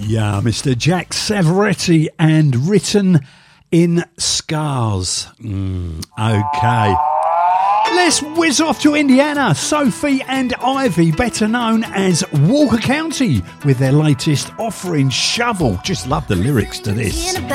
Yeah, Mr. Jack Savoretti and Written in Scars. Okay. Let's whiz off to Indiana. Sophie and Ivy, better known as Walker County, with their latest Offering Shovel. Just love the lyrics to this.